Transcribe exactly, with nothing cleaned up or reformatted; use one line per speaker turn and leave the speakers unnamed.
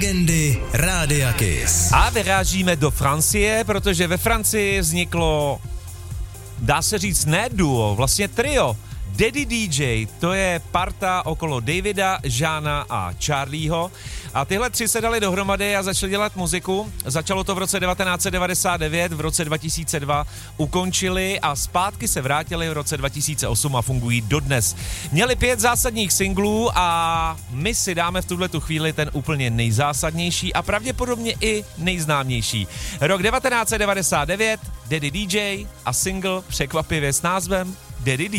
Legendy Rádia Kiss.
A vyrážíme do Francie, protože ve Francii vzniklo, dá se říct, ne duo, vlastně trio. Daddy D J, to je parta okolo Davida, Žána a Charlieho. A tyhle tři se dali dohromady a začali dělat muziku. Začalo to v roce devatenáct set devadesát devět, v roce dva tisíce dva ukončili a zpátky se vrátili v roce dva tisíce osm a fungují dodnes. Měli pět zásadních singlů a my si dáme v tuhletu chvíli ten úplně nejzásadnější a pravděpodobně i nejznámější. Rok devatenáct set devadesát devět, Daddy D J a single překvapivě s názvem Daddy D